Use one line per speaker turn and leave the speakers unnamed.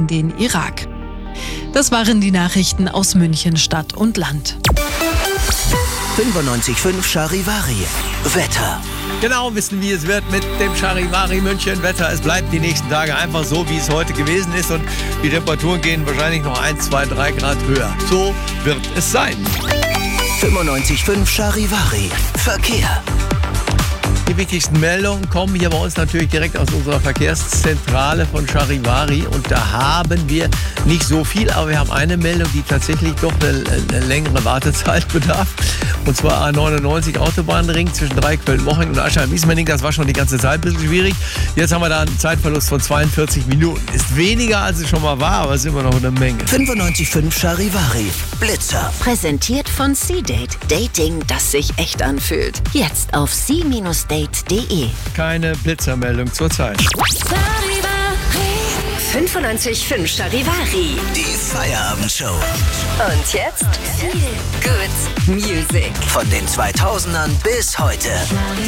gegen den Irak. Das waren die Nachrichten aus München, Stadt und Land.
95.5 Charivari. Wetter.
Genau wissen, wie es wird mit dem Charivari München Wetter. Es bleibt die nächsten Tage einfach so, wie es heute gewesen ist. Und die Temperaturen gehen wahrscheinlich noch 1, 2, 3 Grad höher. So wird es sein.
95.5 Charivari. Verkehr.
Die wichtigsten Meldungen kommen hier bei uns natürlich direkt aus unserer Verkehrszentrale von Charivari. Und da haben wir nicht so viel, aber wir haben eine Meldung, die tatsächlich doch eine längere Wartezeit bedarf. Und zwar A99 Autobahnring zwischen Dreieckfeld-Moching und Aschheim-Ismaning. Das war schon die ganze Zeit ein bisschen schwierig. Jetzt haben wir da einen Zeitverlust von 42 Minuten. Ist weniger, als es schon mal war, aber es ist immer noch eine Menge.
95.5 Charivari. Blitzer.
Präsentiert von C-Date. Dating, das sich echt anfühlt. Jetzt auf c-date.de.
Keine Blitzermeldung zurzeit.
95.5 Charivari.
Die Feierabendshow.
Und jetzt Good Music.
Von den 2000ern bis heute.